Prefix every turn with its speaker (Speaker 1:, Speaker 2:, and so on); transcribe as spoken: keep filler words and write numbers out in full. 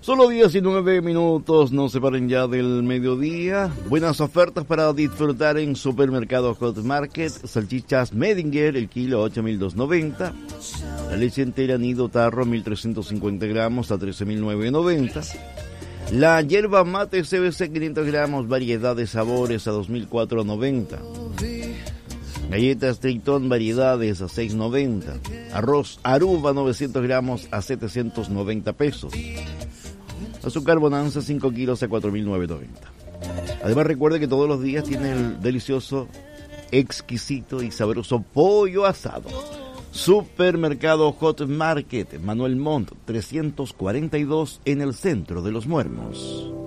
Speaker 1: Solo diecinueve minutos nos separan ya del mediodía. Buenas ofertas para disfrutar en Supermercado Hot Market. Salchichas Medinger, el kilo ocho mil doscientos noventa. La leche entera Nido Tarro, mil trescientos cincuenta gramos a trece mil novecientos noventa. La yerba mate C B C, quinientos gramos, variedad de sabores a dos mil cuatrocientos noventa. Galletas Tritón, variedades a seis noventa. Arroz Aruba, novecientos gramos a setecientos noventa pesos. Azúcar Bonanza, cinco kilos a cuatro mil novecientos noventa. Además, recuerde que todos los días tiene el delicioso, exquisito y sabroso pollo asado. Supermercado Hot Market, Manuel Montt, trescientos cuarenta y dos, en el centro de Los Muermos.